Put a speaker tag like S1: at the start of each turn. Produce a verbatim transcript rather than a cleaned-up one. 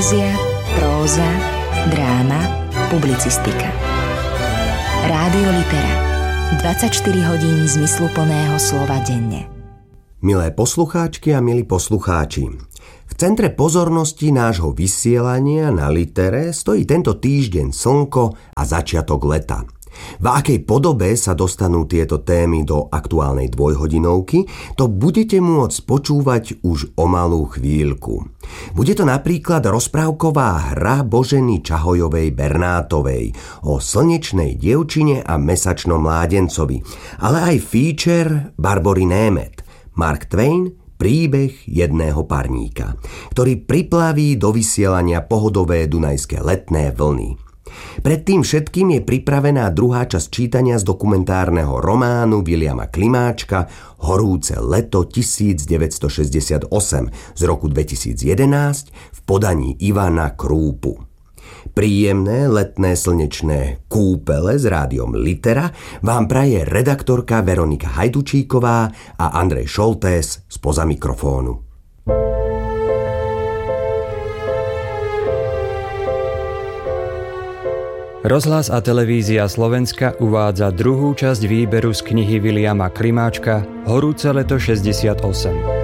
S1: Poézia, próza, dráma, publicistika. Rádio Litera. dvadsaťštyri hodín zmysluplného slova denne.
S2: Milé poslucháčky a milí poslucháči, v centre pozornosti nášho vysielania na Litere stojí tento týždeň slnko a začiatok leta. V akej podobe sa dostanú tieto témy do aktuálnej dvojhodinovky, to budete môcť počúvať už o malú chvíľku. Bude to napríklad rozprávková hra Boženy Čahojovej Bernátovej o slnečnej dievčine a mesačnom mládencovi, ale aj feature Barbory Német, Mark Twain, príbeh jedného parníka, ktorý priplaví do vysielania pohodové dunajské letné vlny. Pred tým všetkým je pripravená druhá časť čítania z dokumentárneho románu Viliama Klimáčka Horúce leto devätnásťstošesťdesiatosem z roku dvetisícjedenásť v podaní Ivana Krúpu. Príjemné letné slnečné kúpele s rádiom Litera vám praje redaktorka Veronika Hajdučíková a Andrej Šoltés spoza mikrofónu.
S3: Rozhlas a televízia Slovenska uvádza druhú časť výberu z knihy Viliama Klimáčka Horúce leto šesťdesiatosem.